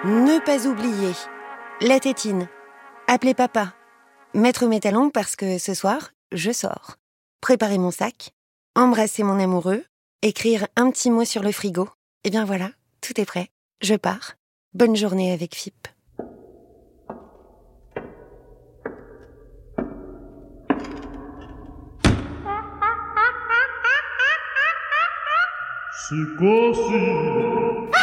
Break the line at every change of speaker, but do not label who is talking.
Ne pas oublier. La tétine. Appeler papa. Mettre mes talons parce que ce soir, je sors. Préparer mon sac. Embrasser mon amoureux. Écrire un petit mot sur le frigo. Et bien voilà, tout est prêt. Je pars. Bonne journée avec Fipp.
C'est così.